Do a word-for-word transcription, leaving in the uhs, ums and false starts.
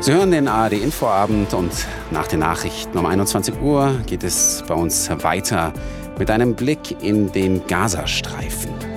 Sie hören den A R D-Infoabend und nach den Nachrichten um einundzwanzig Uhr geht es bei uns weiter mit einem Blick in den Gazastreifen.